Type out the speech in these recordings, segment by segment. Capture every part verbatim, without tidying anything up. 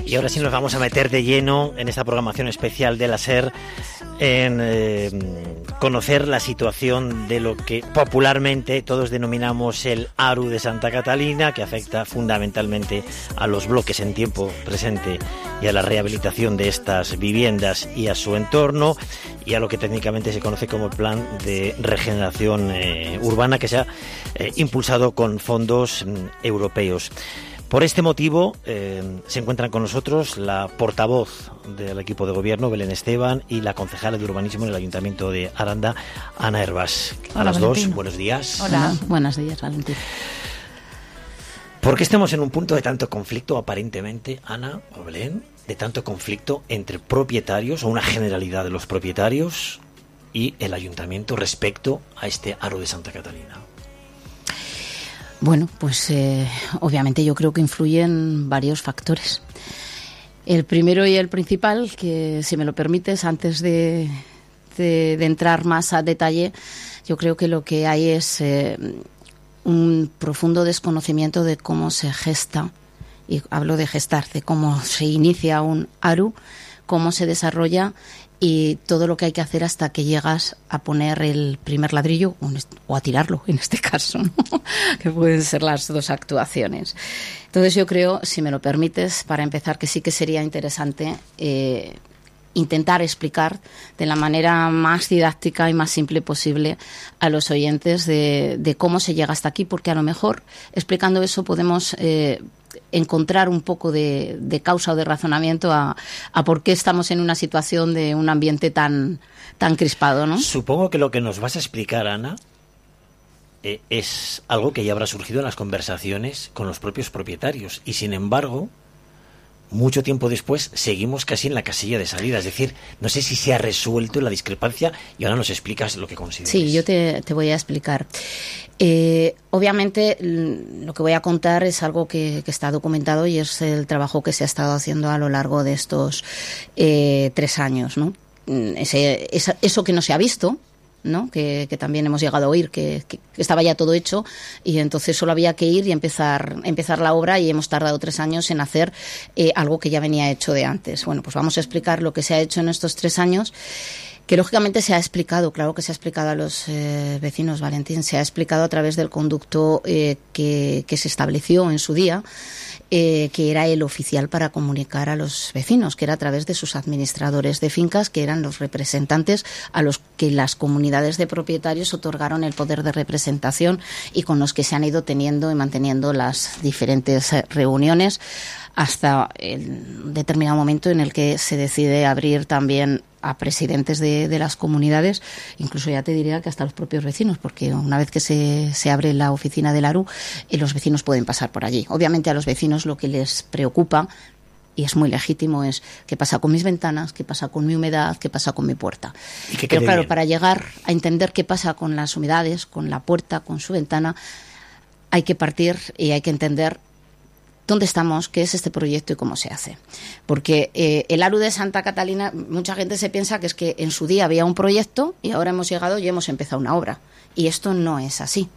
Y ahora sí nos vamos a meter de lleno en esta programación especial de la SER en eh, conocer la situación de lo que popularmente todos denominamos el ARU de Santa Catalina, que afecta fundamentalmente a los bloques en tiempo presente y a la rehabilitación de estas viviendas y a su entorno, y a lo que técnicamente se conoce como el Plan de Regeneración eh, Urbana, que se ha eh, impulsado con fondos mm, europeos. Por este motivo eh, se encuentran con nosotros la portavoz del equipo de gobierno, Belén Esteban, y la concejala de urbanismo en el Ayuntamiento de Aranda, Ana Hervás. A las dos, buenos días. Hola, buenos días, Valentín. ¿Por qué estamos en un punto de tanto conflicto, aparentemente, Ana o Belén, de tanto conflicto entre propietarios o una generalidad de los propietarios y el Ayuntamiento respecto a este ARU de Santa Catalina? Bueno, pues eh, obviamente yo creo que influyen varios factores. El primero y el principal, que si me lo permites, antes de, de, de entrar más a detalle, yo creo que lo que hay es eh, un profundo desconocimiento de cómo se gesta, y hablo de gestar, de cómo se inicia un ARU, cómo se desarrolla y todo lo que hay que hacer hasta que llegas a poner el primer ladrillo o a tirarlo, en este caso, ¿no? Que pueden ser las dos actuaciones. Entonces yo creo, si me lo permites, para empezar, que sí que sería interesante eh, intentar explicar de la manera más didáctica y más simple posible a los oyentes de, de cómo se llega hasta aquí, porque a lo mejor explicando eso podemos eh, encontrar un poco de, de causa o de razonamiento a, a por qué estamos en una situación de un ambiente tan, tan crispado, ¿no? Supongo que lo que nos vas a explicar, Ana, eh, es algo que ya habrá surgido en las conversaciones con los propios propietarios, y sin embargo, mucho tiempo después seguimos casi en la casilla de salida. Es decir, no sé si se ha resuelto la discrepancia, y ahora nos explicas lo que consideras. Sí, yo te, te voy a explicar. Eh, obviamente lo que voy a contar es algo que, que está documentado y es el trabajo que se ha estado haciendo a lo largo de estos eh, tres años, ¿no? Ese, esa, eso que no se ha visto, ¿no? Que, que también hemos llegado a oír que, que, que estaba ya todo hecho y entonces solo había que ir y empezar, empezar la obra, y hemos tardado tres años en hacer eh, algo que ya venía hecho de antes. Bueno, pues vamos a explicar lo que se ha hecho en estos tres años, que lógicamente se ha explicado, claro que se ha explicado a los eh, vecinos, Valentín, se ha explicado a través del conducto eh, que, que se estableció en su día, eh, que era el oficial para comunicar a los vecinos, que era a través de sus administradores de fincas, que eran los representantes a los que las comunidades de propietarios otorgaron el poder de representación y con los que se han ido teniendo y manteniendo las diferentes reuniones hasta el determinado momento en el que se decide abrir también a presidentes de, de las comunidades, incluso ya te diría que hasta los propios vecinos, porque una vez que se, se abre la oficina del ARU, eh, los vecinos pueden pasar por allí. Obviamente a los vecinos lo que les preocupa, y es muy legítimo, es qué pasa con mis ventanas, qué pasa con mi humedad, qué pasa con mi puerta. ¿Y qué Pero claro, bien? Para llegar a entender qué pasa con las humedades, con la puerta, con su ventana, hay que partir y hay que entender dónde estamos, qué es este proyecto y cómo se hace. Porque eh, el ARU de Santa Catalina, mucha gente se piensa que es que en su día había un proyecto y ahora hemos llegado y hemos empezado una obra. Y esto no es así.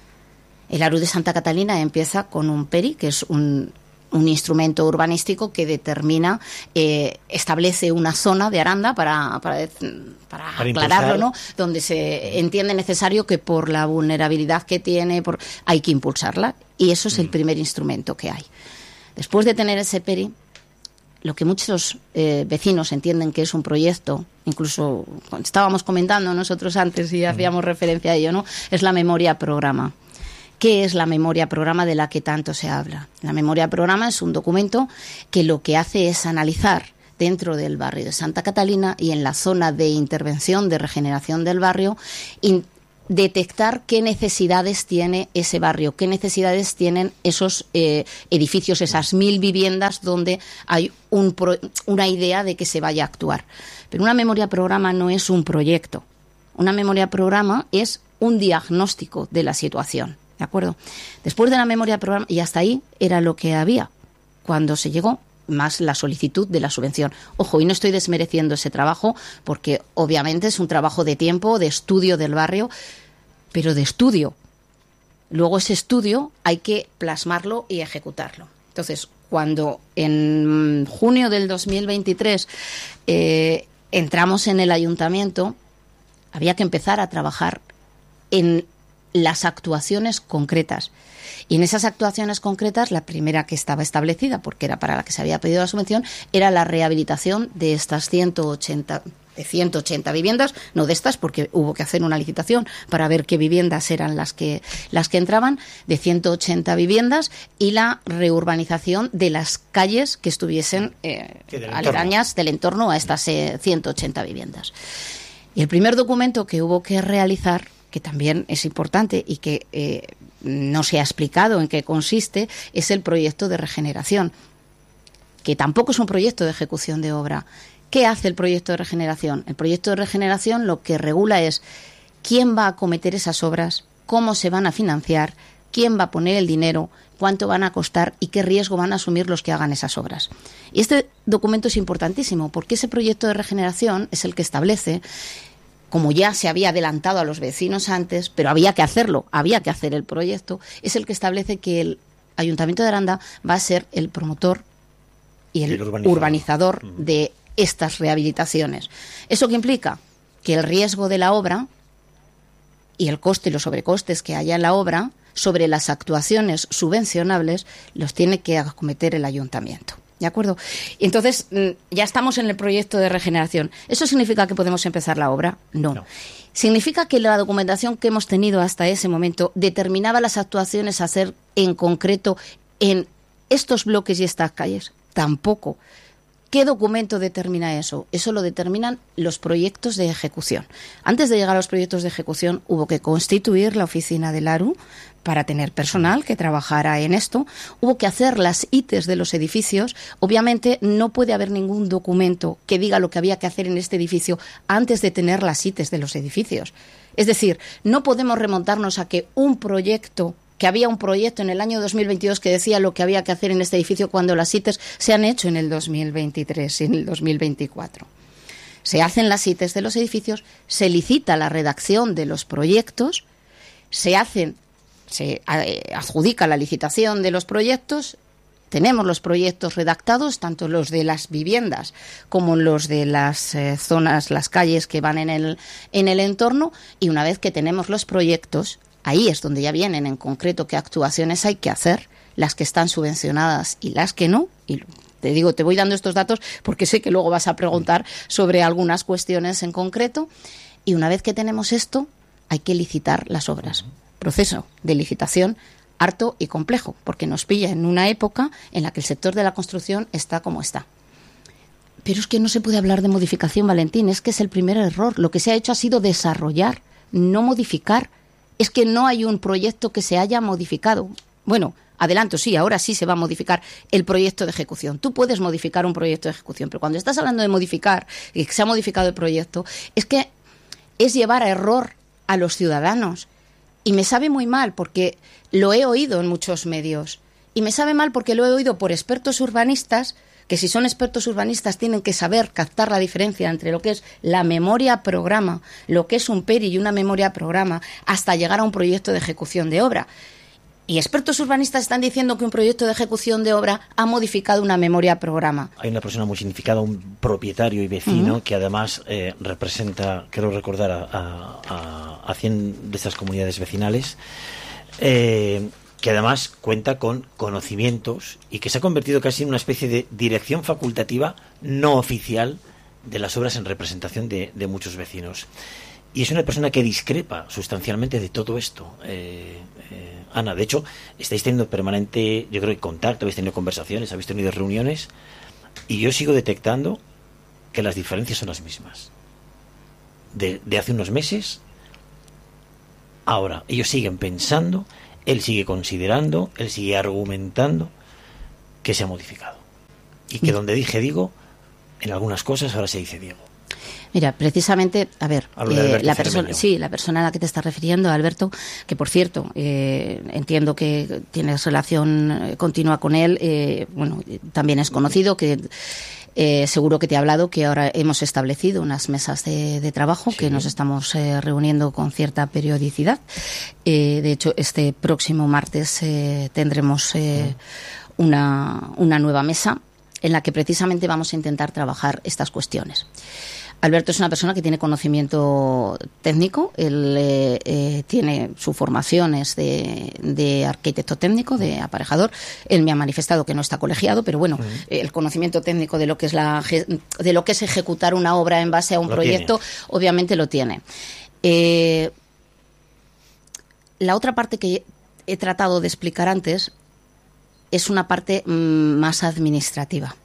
El ARU de Santa Catalina empieza con un PERI, que es un, un instrumento urbanístico que determina, eh, establece una zona de Aranda para, para, para, para aclararlo, ¿no? Donde se entiende necesario que por la vulnerabilidad que tiene por, hay que impulsarla. Y eso es el primer instrumento que hay. Después de tener ese PERI, lo que muchos eh, vecinos entienden que es un proyecto, incluso estábamos comentando nosotros antes y hacíamos mm. referencia a ello, ¿no? Es la memoria programa. ¿Qué es la memoria programa de la que tanto se habla? La memoria programa es un documento que lo que hace es analizar dentro del barrio de Santa Catalina y en la zona de intervención de regeneración del barrio, in- detectar qué necesidades tiene ese barrio, qué necesidades tienen esos eh, edificios, esas mil viviendas donde hay un pro, una idea de que se vaya a actuar. Pero una memoria programa no es un proyecto. Una memoria programa es un diagnóstico de la situación, ¿de acuerdo? Después de la memoria programa, y hasta ahí era lo que había cuando se llegó, más la solicitud de la subvención. Ojo, y no estoy desmereciendo ese trabajo porque obviamente es un trabajo de tiempo, de estudio del barrio, pero de estudio. Luego ese estudio hay que plasmarlo y ejecutarlo. Entonces, cuando en junio del dos mil veintitrés eh, entramos en el ayuntamiento, había que empezar a trabajar en las actuaciones concretas. Y en esas actuaciones concretas, la primera que estaba establecida, porque era para la que se había pedido la subvención, era la rehabilitación de estas ciento ochenta, de ciento ochenta viviendas, no de estas, porque hubo que hacer una licitación para ver qué viviendas eran las que, las que entraban, de ciento ochenta viviendas, y la reurbanización de las calles que estuviesen eh, del aledañas del entorno a estas eh, ciento ochenta viviendas. Y el primer documento que hubo que realizar, que también es importante y que eh, no se ha explicado en qué consiste, es el proyecto de regeneración, que tampoco es un proyecto de ejecución de obra. ¿Qué hace el proyecto de regeneración? El proyecto de regeneración lo que regula es quién va a acometer esas obras, cómo se van a financiar, quién va a poner el dinero, cuánto van a costar y qué riesgo van a asumir los que hagan esas obras. Y este documento es importantísimo porque ese proyecto de regeneración es el que establece, como ya se había adelantado a los vecinos antes, pero había que hacerlo, había que hacer el proyecto, es el que establece que el Ayuntamiento de Aranda va a ser el promotor y el, el urbanizador, urbanizador mm. de estas rehabilitaciones. ¿Eso qué implica? Que el riesgo de la obra y el coste y los sobrecostes que haya en la obra sobre las actuaciones subvencionables los tiene que acometer el Ayuntamiento. ¿De acuerdo? Entonces, ya estamos en el proyecto de regeneración. ¿Eso significa que podemos empezar la obra? No. no. Significa que la documentación que hemos tenido hasta ese momento determinaba las actuaciones a hacer en concreto en estos bloques y estas calles. Tampoco. ¿Qué documento determina eso? Eso lo determinan los proyectos de ejecución. Antes de llegar a los proyectos de ejecución hubo que constituir la oficina del ARU para tener personal que trabajara en esto. Hubo que hacer las I T E S de los edificios. Obviamente no puede haber ningún documento que diga lo que había que hacer en este edificio antes de tener las I T E S de los edificios. Es decir, no podemos remontarnos a que un proyecto que había un proyecto en el año dos mil veintidós que decía lo que había que hacer en este edificio cuando las I T E S se han hecho en el dos mil veintitrés y en el dos mil veinticuatro. Se hacen las I T E S de los edificios, se licita la redacción de los proyectos, se hacen, se adjudica la licitación de los proyectos, tenemos los proyectos redactados, tanto los de las viviendas como los de las eh, zonas, las calles que van en el, en el entorno, y una vez que tenemos los proyectos, ahí es donde ya vienen en concreto qué actuaciones hay que hacer, las que están subvencionadas y las que no. Y te digo, te voy dando estos datos porque sé que luego vas a preguntar sobre algunas cuestiones en concreto. Y una vez que tenemos esto, hay que licitar las obras. Proceso de licitación harto y complejo, porque nos pilla en una época en la que el sector de la construcción está como está. Pero es que no se puede hablar de modificación, Valentín, es que es el primer error. Lo que se ha hecho ha sido desarrollar, no modificar. Es que no hay un proyecto que se haya modificado. Bueno, adelanto, sí, ahora sí se va a modificar el proyecto de ejecución. Tú puedes modificar un proyecto de ejecución, pero cuando estás hablando de modificar, y que se ha modificado el proyecto, es que es llevar a error a los ciudadanos. Y me sabe muy mal porque lo he oído en muchos medios. Y me sabe mal porque lo he oído por expertos urbanistas, que si son expertos urbanistas tienen que saber captar la diferencia entre lo que es la memoria programa, lo que es un P E R I y una memoria programa, hasta llegar a un proyecto de ejecución de obra. Y expertos urbanistas están diciendo que un proyecto de ejecución de obra ha modificado una memoria programa. Hay una persona muy significada, un propietario y vecino, uh-huh. que además eh, representa, quiero recordar, a, a, a cien de estas comunidades vecinales, eh, que además cuenta con conocimientos y que se ha convertido casi en una especie de dirección facultativa no oficial de las obras en representación de, de muchos vecinos. Y es una persona que discrepa sustancialmente de todo esto. Eh, eh, Ana, de hecho, estáis teniendo permanente, yo creo que contacto, habéis tenido conversaciones, habéis tenido reuniones, y yo sigo detectando que las diferencias son las mismas. De, de hace unos meses, ahora, ellos siguen pensando, él sigue considerando, él sigue argumentando que se ha modificado. Y que donde dije digo, en algunas cosas ahora se dice Diego. Mira, precisamente, a ver, eh, la persona, sí, la persona a la que te estás refiriendo, Alberto, que por cierto, eh, entiendo que tienes relación continua con él, eh, bueno, también es conocido, que eh, seguro que te ha hablado que ahora hemos establecido unas mesas de, de trabajo, sí, que nos estamos eh, reuniendo con cierta periodicidad. Eh, de hecho, este próximo martes eh, tendremos eh, una, una nueva mesa en la que precisamente vamos a intentar trabajar estas cuestiones. Alberto es una persona que tiene conocimiento técnico, él eh, eh, tiene su formación es de, de arquitecto técnico, de aparejador. Él me ha manifestado que no está colegiado, pero bueno, uh-huh. el conocimiento técnico de lo que es la de lo que es ejecutar una obra en base a un lo proyecto, tiene. Obviamente lo tiene. Eh, la otra parte que he tratado de explicar antes es una parte mmm, más administrativa,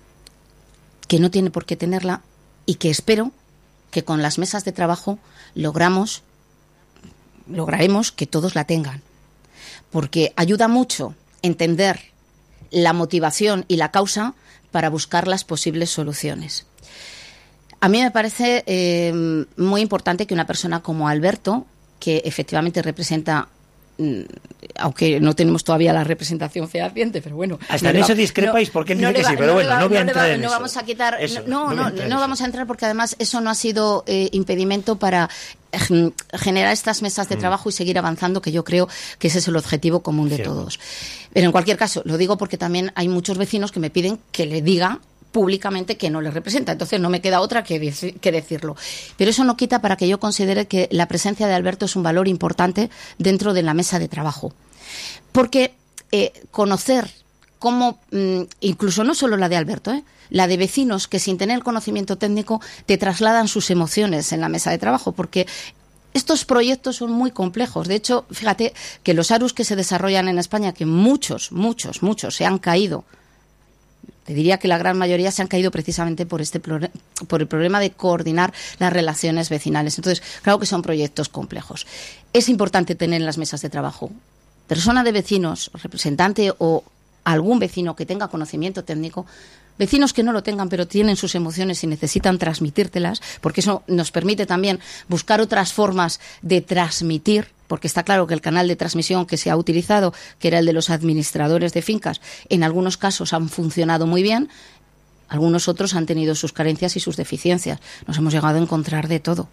que no tiene por qué tenerla y que espero que con las mesas de trabajo logramos, lograremos que todos la tengan, porque ayuda mucho entender la motivación y la causa para buscar las posibles soluciones. A mí me parece eh, muy importante que una persona como Alberto, que efectivamente representa, aunque no tenemos todavía la representación fehaciente, pero bueno. Hasta en eso discrepáis, no, porque él dice no que va, sí, pero no bueno, va, no voy a entrar va, en no eso. Vamos a quitar, eso, no, no, no, no, no vamos a entrar porque además eso no ha sido eh, impedimento para eh, generar estas mesas de trabajo mm. y seguir avanzando, que yo creo que ese es el objetivo común de Cierto. Todos. Pero en cualquier caso, lo digo porque también hay muchos vecinos que me piden que le diga públicamente que no les representa, entonces no me queda otra que, dec- que decirlo. Pero eso no quita para que yo considere que la presencia de Alberto es un valor importante dentro de la mesa de trabajo. Porque eh, conocer cómo, mmm, incluso no solo la de Alberto, ¿eh? la de vecinos que sin tener el conocimiento técnico te trasladan sus emociones en la mesa de trabajo, porque estos proyectos son muy complejos. De hecho, fíjate que los ARUs que se desarrollan en España, que muchos, muchos, muchos se han caído, te diría que la gran mayoría se han caído precisamente por este por el problema de coordinar las relaciones vecinales. Entonces, claro que son proyectos complejos. Es importante tener en las mesas de trabajo persona de vecinos, representante o algún vecino que tenga conocimiento técnico, vecinos que no lo tengan pero tienen sus emociones y necesitan transmitírtelas, porque eso nos permite también buscar otras formas de transmitir, porque está claro que el canal de transmisión que se ha utilizado, que era el de los administradores de fincas, en algunos casos han funcionado muy bien, algunos otros han tenido sus carencias y sus deficiencias. Nos hemos llegado a encontrar de todo.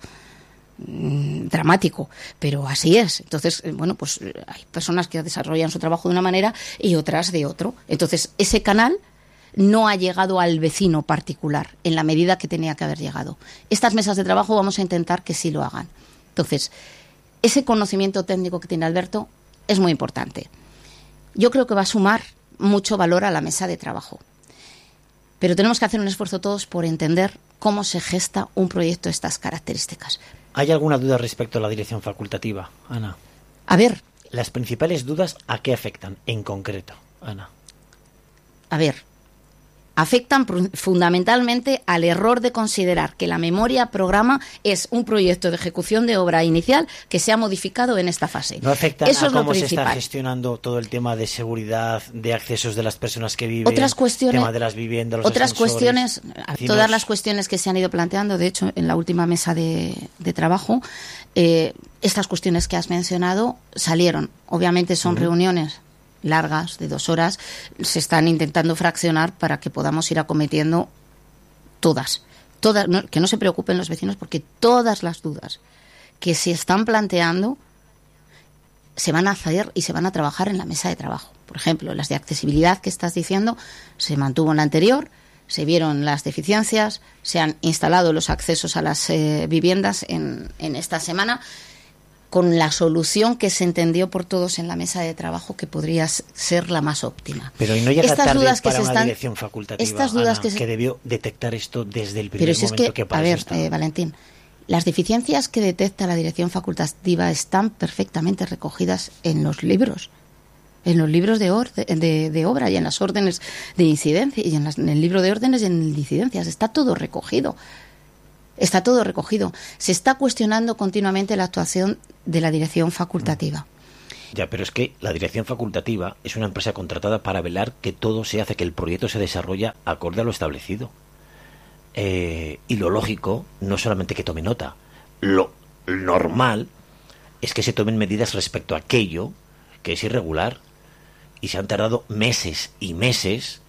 Dramático, pero así es. Entonces, bueno, pues hay personas que desarrollan su trabajo de una manera y otras de otro. Entonces, ese canal no ha llegado al vecino particular en la medida que tenía que haber llegado. Estas mesas de trabajo vamos a intentar que sí lo hagan. Entonces, ese conocimiento técnico que tiene Alberto es muy importante. Yo creo que va a sumar mucho valor a la mesa de trabajo. Pero tenemos que hacer un esfuerzo todos por entender cómo se gesta un proyecto de estas características. ¿Hay alguna duda respecto a la dirección facultativa, Ana? A ver. Las principales dudas, ¿a qué afectan en concreto, Ana? A ver. Afectan fundamentalmente al error de considerar que la memoria programa es un proyecto de ejecución de obra inicial que se ha modificado en esta fase. ¿No afecta Eso a cómo se está gestionando todo el tema de seguridad, de accesos de las personas que viven, otras cuestiones, tema de las viviendas, los otras ascensores, cuestiones, vecinos? Todas las cuestiones que se han ido planteando, de hecho, en la última mesa de, de trabajo, eh, estas cuestiones que has mencionado salieron. Obviamente son uh-huh. reuniones largas, de dos horas, se están intentando fraccionar para que podamos ir acometiendo todas, todas no, que no se preocupen los vecinos, porque todas las dudas que se están planteando se van a hacer y se van a trabajar en la mesa de trabajo. Por ejemplo, las de accesibilidad que estás diciendo se mantuvo en la anterior, se vieron las deficiencias, se han instalado los accesos a las eh, viviendas en, en esta semana, con la solución que se entendió por todos en la mesa de trabajo, que podría ser la más óptima. Pero y no llega estas tarde dudas para que se una están, dirección facultativa, estas dudas Ana, que, se, que debió detectar esto desde el primer pero si momento es que, que para a ver, eso eh, Valentín, las deficiencias que detecta la dirección facultativa están perfectamente recogidas en los libros, en los libros de, orde, de, de obra y en las órdenes de incidencia, y en, las, en el libro de órdenes y en el de incidencias, está todo recogido. Está todo recogido. Se está cuestionando continuamente la actuación de la dirección facultativa. Ya, pero es que la dirección facultativa es una empresa contratada para velar que todo se hace, que el proyecto se desarrolla acorde a lo establecido. Eh, y lo lógico, no solamente que tome nota, lo normal es que se tomen medidas respecto a aquello que es irregular. Y se han tardado meses y meses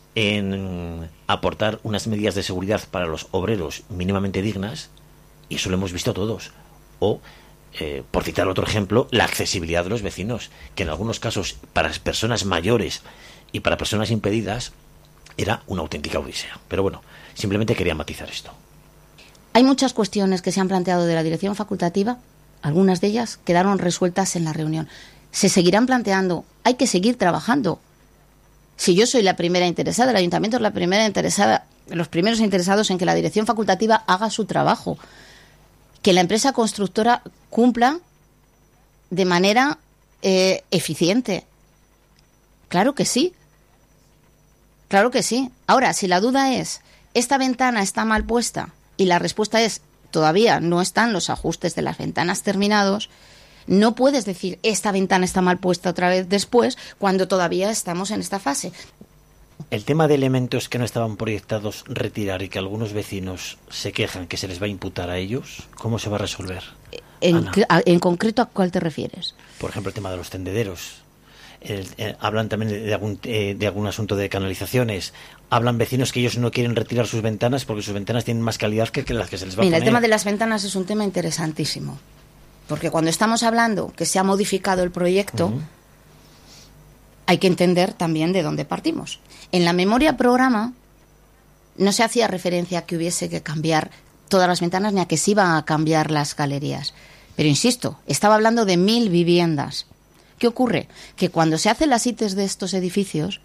en aportar unas medidas de seguridad para los obreros mínimamente dignas, y eso lo hemos visto todos. O, eh, por citar otro ejemplo, la accesibilidad de los vecinos, que en algunos casos para las personas mayores y para personas impedidas era una auténtica odisea. Pero bueno, simplemente quería matizar esto. Hay muchas cuestiones que se han planteado de la dirección facultativa, algunas de ellas quedaron resueltas en la reunión. Se seguirán planteando, hay que seguir trabajando. Si yo soy la primera interesada, el ayuntamiento es la primera interesada, los primeros interesados en que la dirección facultativa haga su trabajo, que la empresa constructora cumpla de manera eh, eficiente. Claro que sí. Claro que sí. Ahora, si la duda es, ¿esta ventana está mal puesta? Y la respuesta es, todavía no están los ajustes de las ventanas terminados, no puedes decir, esta ventana está mal puesta otra vez después, cuando todavía estamos en esta fase. El tema de elementos que no estaban proyectados retirar y que algunos vecinos se quejan que se les va a imputar a ellos, ¿cómo se va a resolver? En, en concreto, ¿a cuál te refieres? Por ejemplo, el tema de los tendederos. El, eh, hablan también de, de, algún, eh, de algún asunto de canalizaciones. Hablan vecinos que ellos no quieren retirar sus ventanas porque sus ventanas tienen más calidad que, que las que se les va Mira, a poner. El tema de las ventanas es un tema interesantísimo. Porque cuando estamos hablando que se ha modificado el proyecto, uh-huh. hay que entender también de dónde partimos. En la memoria programa no se hacía referencia a que hubiese que cambiar todas las ventanas ni a que se iban a cambiar las galerías. Pero insisto, estaba hablando de mil viviendas. ¿Qué ocurre? Que cuando se hacen las I T E S de estos edificios,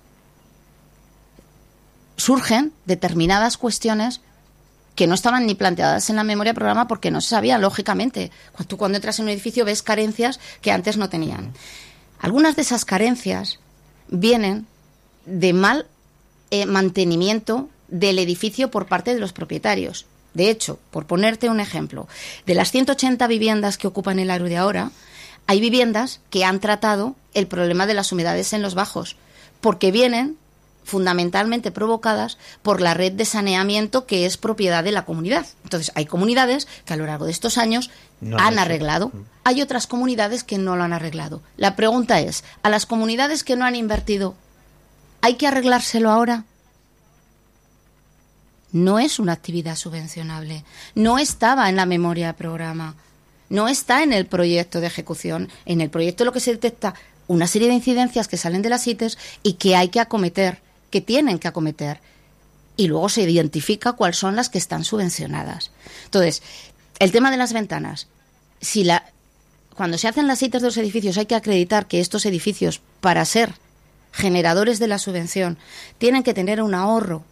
surgen determinadas cuestiones que no estaban ni planteadas en la memoria programa porque no se sabía, lógicamente. Tú cuando entras en un edificio ves carencias que antes no tenían. Algunas de esas carencias vienen de mal eh, mantenimiento del edificio por parte de los propietarios. De hecho, por ponerte un ejemplo, de las ciento ochenta viviendas que ocupan el ARU de ahora, hay viviendas que han tratado el problema de las humedades en los bajos, porque vienen fundamentalmente provocadas por la red de saneamiento que es propiedad de la comunidad. Entonces, hay comunidades que a lo largo de estos años no han arreglado. Hay otras comunidades que no lo han arreglado. La pregunta es, ¿a las comunidades que no han invertido, hay que arreglárselo ahora? No es una actividad subvencionable. No estaba en la memoria de programa. No está en el proyecto de ejecución. En el proyecto lo que se detecta una serie de incidencias que salen de las I T E S y que hay que acometer, que tienen que acometer. Y luego se identifica cuáles son las que están subvencionadas. Entonces, el tema de las ventanas. Si la, cuando se hacen las I T E S de los edificios hay que acreditar que estos edificios, para ser generadores de la subvención, tienen que tener un ahorro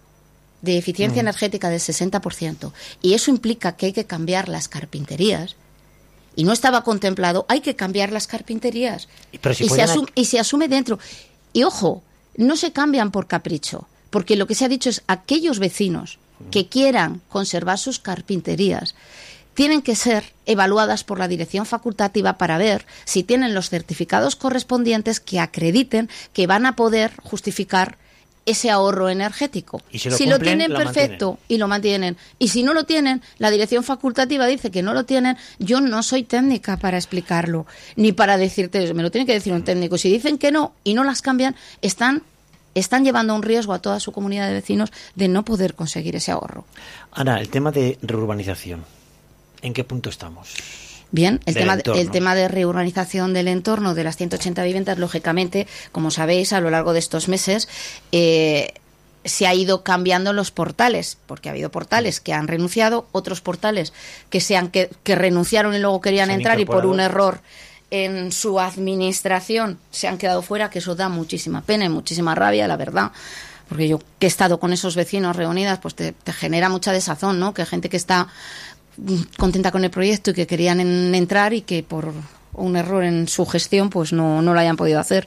de eficiencia mm. energética del sesenta por ciento. Y eso implica que hay que cambiar las carpinterías. Y no estaba contemplado, hay que cambiar las carpinterías. Pero si y, se asume, y se asume dentro. Y ojo, no se cambian por capricho, porque lo que se ha dicho es aquellos vecinos que quieran conservar sus carpinterías tienen que ser evaluadas por la dirección facultativa para ver si tienen los certificados correspondientes que acrediten que van a poder justificar ese ahorro energético. Y si lo, si cumplen, lo tienen lo perfecto mantienen. Y lo mantienen. Y si no lo tienen, la dirección facultativa dice que no lo tienen. Yo no soy técnica para explicarlo, ni para decirte eso. Me lo tiene que decir un técnico. Si dicen que no y no las cambian, están, están llevando un riesgo a toda su comunidad de vecinos de no poder conseguir ese ahorro. Ana, el tema de reurbanización, ¿en qué punto estamos? Bien, el tema, el tema de reurbanización del entorno de las ciento ochenta viviendas, lógicamente, como sabéis, a lo largo de estos meses eh, se ha ido cambiando los portales, porque ha habido portales que han renunciado, otros portales que, se han, que, que renunciaron y luego querían se entrar y por un error en su administración se han quedado fuera, que eso da muchísima pena y muchísima rabia, la verdad. Porque yo que he estado con esos vecinos reunidas, pues te, te genera mucha desazón, ¿no? Que gente que está contenta con el proyecto y que querían en, entrar y que por un error en su gestión pues no, no lo hayan podido hacer.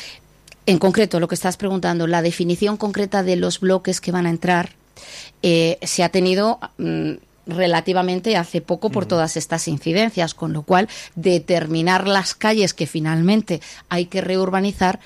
En concreto, lo que estás preguntando, la definición concreta de los bloques que van a entrar eh, se ha tenido mm, relativamente hace poco por todas estas incidencias, con lo cual determinar las calles que finalmente hay que reurbanizar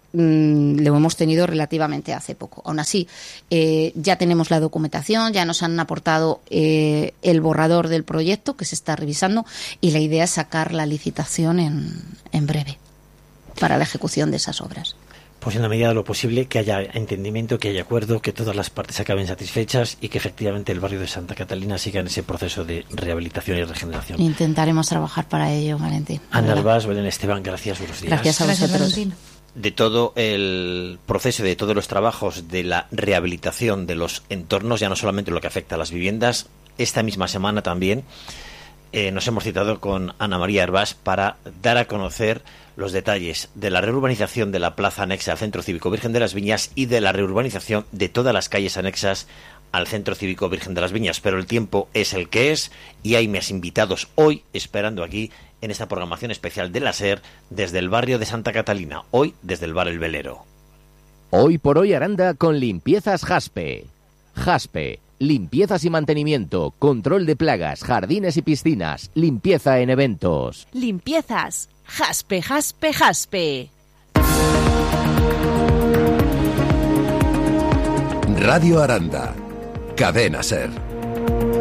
lo hemos tenido relativamente hace poco. Aún así, eh, ya tenemos la documentación, ya nos han aportado eh, el borrador del proyecto que se está revisando y la idea es sacar la licitación en, en breve para la ejecución de esas obras. Pues en la medida de lo posible que haya entendimiento, que haya acuerdo, que todas las partes acaben satisfechas y que efectivamente el barrio de Santa Catalina siga en ese proceso de rehabilitación y regeneración. Intentaremos trabajar para ello, Valentín. Ana Albás, Belén Esteban, gracias, buenos días. Gracias a vosotros. Gracias, Valentín. de todo el proceso, de todos los trabajos de la rehabilitación de los entornos, ya no solamente lo que afecta a las viviendas. Esta misma semana también eh, nos hemos citado con Ana María Hervás para dar a conocer los detalles de la reurbanización de la plaza anexa al Centro Cívico Virgen de las Viñas y de la reurbanización de todas las calles anexas al Centro Cívico Virgen de las Viñas. Pero el tiempo es el que es y hay mis invitados hoy esperando aquí en esta programación especial de la SER desde el barrio de Santa Catalina, hoy desde el bar El Velero. Hoy por hoy Aranda con Limpiezas Jaspe. Jaspe, limpiezas y mantenimiento, control de plagas, jardines y piscinas, limpieza en eventos. Limpiezas, Jaspe, Jaspe, Jaspe. Radio Aranda, Cadena SER.